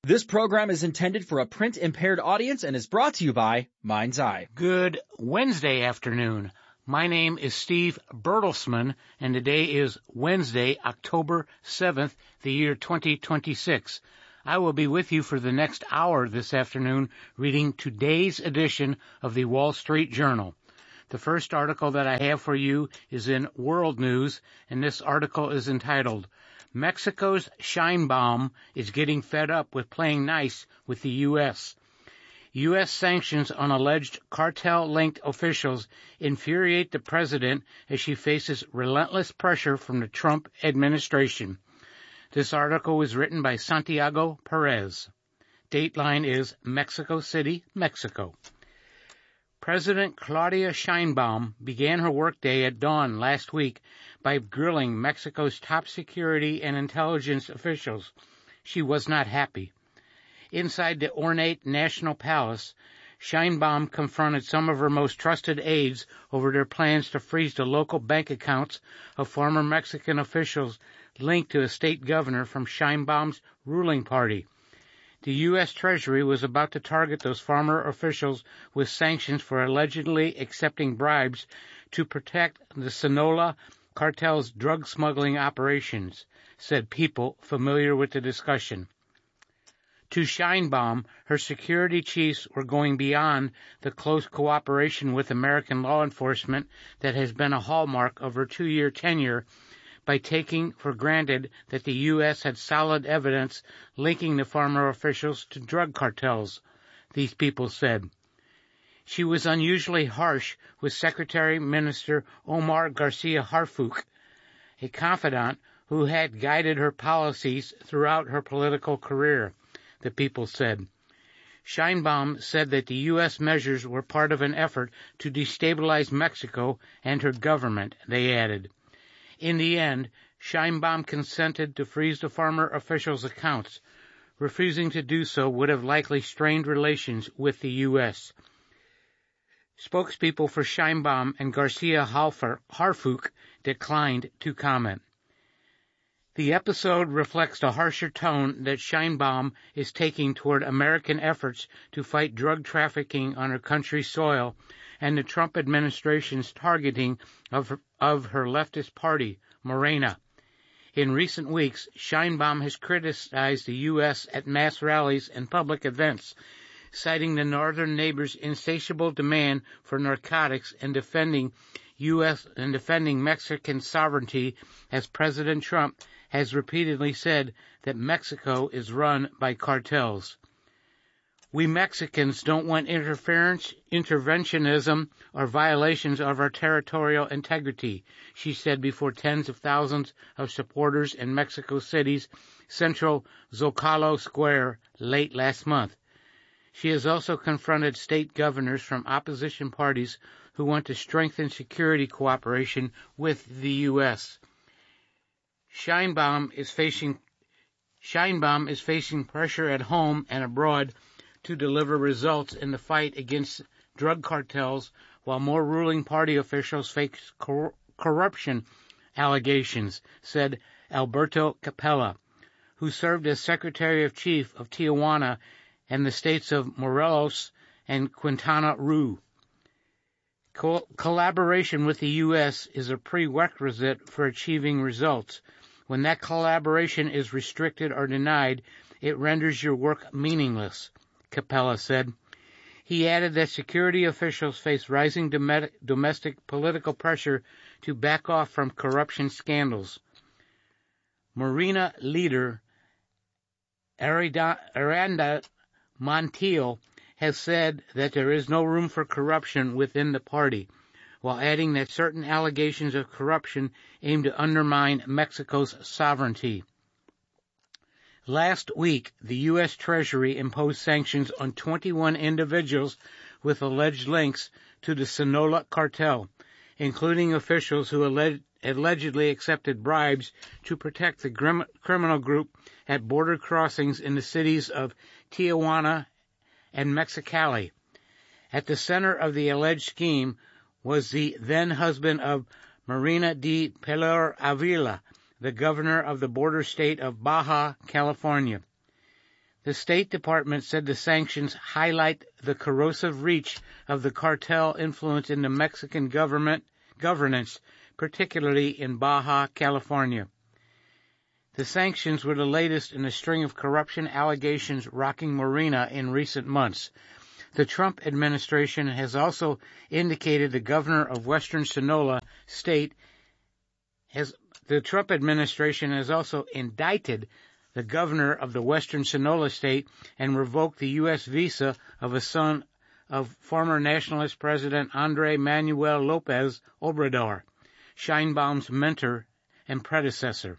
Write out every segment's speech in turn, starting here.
This program is intended for a print-impaired audience and is brought to you by Mind's Eye. Good Wednesday afternoon. My name is Steve Bertelsman, and today is Wednesday, October 7th, the year 2026. I will be with you for the next hour this afternoon reading today's edition of the Wall Street Journal. The first article that I have for you is in World News, and this article is entitled, Mexico's Sheinbaum is getting fed up with playing nice with the U.S. U.S. sanctions on alleged cartel-linked officials infuriate the president as she faces relentless pressure from the Trump administration. This article was written by Santiago Perez. Dateline is Mexico City, Mexico. President Claudia Sheinbaum began her workday at dawn last week by grilling Mexico's top security and intelligence officials. She was not happy. Inside the ornate National Palace, Sheinbaum confronted some of her most trusted aides over their plans to freeze the local bank accounts of former Mexican officials linked to a state governor from Sheinbaum's ruling party. The U.S. Treasury was about to target those former officials with sanctions for allegedly accepting bribes to protect the Sinaloa cartel's drug smuggling operations, said people familiar with the discussion. To Sheinbaum, her security chiefs were going beyond the close cooperation with American law enforcement that has been a hallmark of her 2-year tenure by taking for granted that the U.S. had solid evidence linking the former officials to drug cartels, these people said. She was unusually harsh with Secretary Minister Omar Garcia Harfuch, a confidant who had guided her policies throughout her political career, the people said. Sheinbaum said that the U.S. measures were part of an effort to destabilize Mexico and her government, they added. In the end, Sheinbaum consented to freeze the former officials' accounts. Refusing to do so would have likely strained relations with the U.S. Spokespeople for Sheinbaum and Garcia Harfuch declined to comment. The episode reflects the harsher tone that Sheinbaum is taking toward American efforts to fight drug trafficking on her country's soil and the Trump administration's targeting of her leftist party, Morena. In recent weeks, Sheinbaum has criticized the U.S. at mass rallies and public events, citing the northern neighbor's insatiable demand for narcotics and defending Mexican sovereignty, as President Trump has repeatedly said that Mexico is run by cartels. We Mexicans don't want interference, interventionism, or violations of our territorial integrity, she said before tens of thousands of supporters in Mexico City's central Zocalo Square late last month. She has also confronted state governors from opposition parties who want to strengthen security cooperation with the U.S. Sheinbaum is facing pressure at home and abroad to deliver results in the fight against drug cartels, while more ruling party officials face corruption allegations, said Alberto Capella, who served as Secretary of Chief of Tijuana and the states of Morelos and Quintana Roo. Collaboration with the U.S. is a prerequisite for achieving results. When that collaboration is restricted or denied, it renders your work meaningless, Capella said. He added that security officials face rising domestic political pressure to back off from corruption scandals. Morena leader Aranda Montiel has said that there is no room for corruption within the party, while adding that certain allegations of corruption aim to undermine Mexico's sovereignty. Last week, the U.S. Treasury imposed sanctions on 21 individuals with alleged links to the Sinaloa cartel, including officials who allegedly accepted bribes to protect the criminal group at border crossings in the cities of Tijuana and Mexicali. At the center of the alleged scheme was the then-husband of Marina de Pilar Avila, the governor of the border state of Baja California. The State Department said the sanctions highlight the corrosive reach of the cartel influence in the Mexican governance, particularly in Baja California. The sanctions were the latest in a string of corruption allegations rocking Morena in recent months. The Trump administration has also indicated the governor of Western Sonora State the Trump administration has also indicted the governor of the Western Sonora State and revoked the U.S. visa of a son of former nationalist President Andre Manuel Lopez Obrador, Sheinbaum's mentor and predecessor.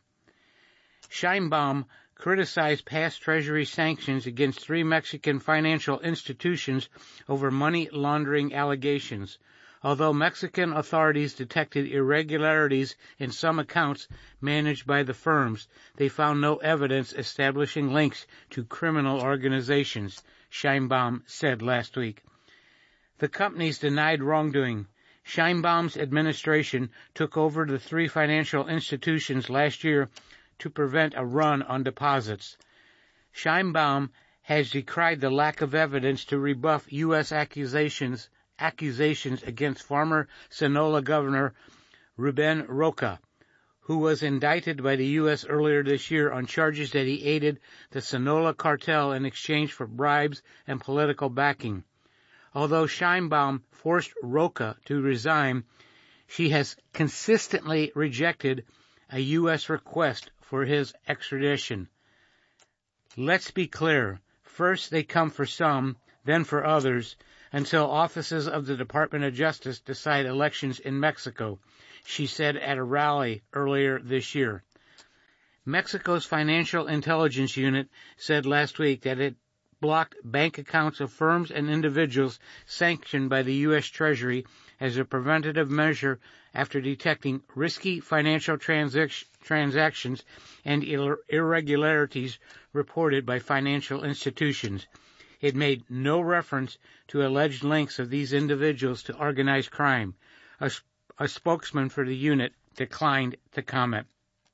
Sheinbaum criticized past Treasury sanctions against 3 Mexican financial institutions over money laundering allegations. Although Mexican authorities detected irregularities in some accounts managed by the firms, they found no evidence establishing links to criminal organizations, Sheinbaum said last week. The companies denied wrongdoing. Sheinbaum's administration took over the 3 financial institutions last year to prevent a run on deposits. Sheinbaum has decried the lack of evidence to rebuff U.S. accusations against former Sonora Governor Ruben Roca, who was indicted by the U.S. earlier this year on charges that he aided the Sonora cartel in exchange for bribes and political backing. Although Sheinbaum forced Roca to resign, she has consistently rejected a U.S. request for his extradition. Let's be clear. First they come for some, then for others, until offices of the Department of Justice decide elections in Mexico, she said at a rally earlier this year. Mexico's Financial Intelligence Unit said last week that it blocked bank accounts of firms and individuals sanctioned by the U.S. Treasury as a preventative measure after detecting risky financial transactions and irregularities reported by financial institutions. It made no reference to alleged links of these individuals to organized crime. A spokesman for the unit declined to comment.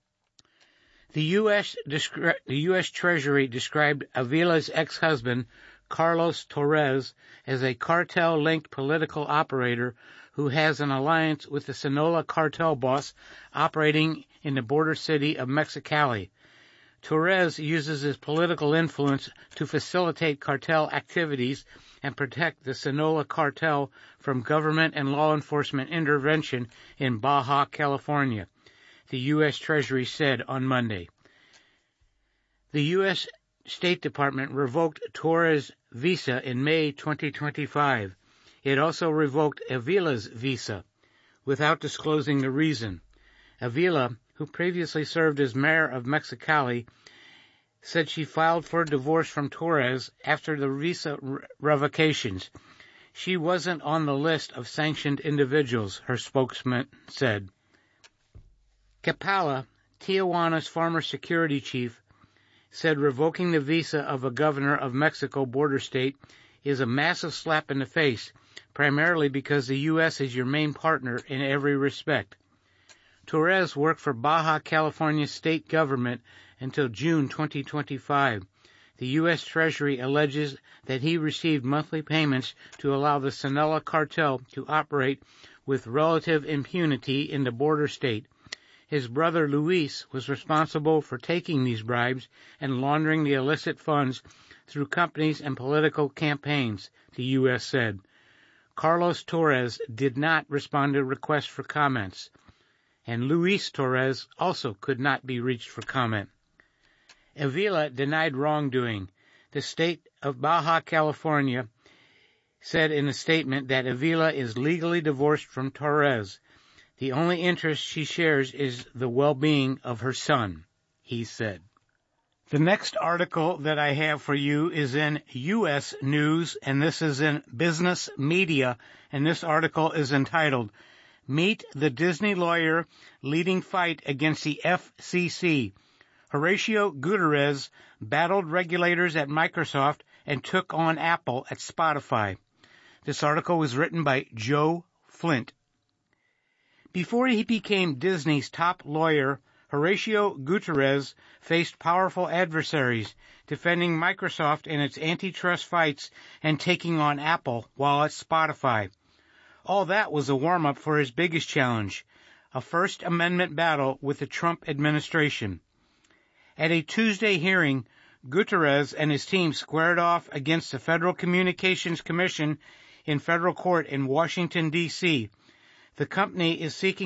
The U.S. Treasury described Avila's ex-husband, Carlos Torres, as a cartel-linked political operator who has an alliance with the Sonora cartel boss operating in the border city of Mexicali. Torres uses his political influence to facilitate cartel activities and protect the Sonora cartel from government and law enforcement intervention in Baja California, the U.S. Treasury said on Monday. The U.S. State Department revoked Torres' visa in May 2025. It also revoked Avila's visa, without disclosing the reason. Avila, who previously served as mayor of Mexicali, said she filed for divorce from Torres after the visa revocations. She wasn't on the list of sanctioned individuals, her spokesman said. Capala, Tijuana's former security chief, said revoking the visa of a governor of Mexico border state is a massive slap in the face, primarily because the U.S. is your main partner in every respect. Torres worked for Baja California state government until June 2025. The U.S. Treasury alleges that he received monthly payments to allow the Sonora cartel to operate with relative impunity in the border state. His brother Luis was responsible for taking these bribes and laundering the illicit funds through companies and political campaigns, the U.S. said. Carlos Torres did not respond to requests for comments, and Luis Torres also could not be reached for comment. Avila denied wrongdoing. The state of Baja California said in a statement that Avila is legally divorced from Torres. The only interest she shares is the well-being of her son, he said. The next article that I have for you is in U.S. News, and this is in Business Media, and this article is entitled, Meet the Disney Lawyer Leading Fight Against the FCC. Horacio Gutierrez battled regulators at Microsoft and took on Apple at Spotify. This article was written by Joe Flint. Before he became Disney's top lawyer, Horacio Gutierrez faced powerful adversaries, defending Microsoft in its antitrust fights and taking on Apple while at Spotify. All that was a warm-up for his biggest challenge, a First Amendment battle with the Trump administration. At a Tuesday hearing, Gutierrez and his team squared off against the Federal Communications Commission in federal court in Washington, D.C. The company is seeking